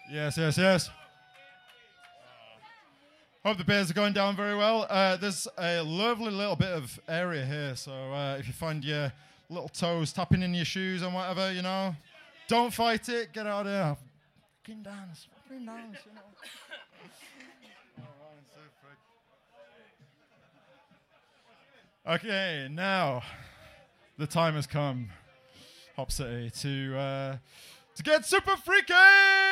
Yes, yes, yes. Hope the beers are going down very well. There's a lovely little bit of area here, so if you find your little toes tapping in your shoes and whatever, you know, don't fight it. Get out of there. Fucking dance, you know. Okay, now the time has come, Hop City, to get super freaky!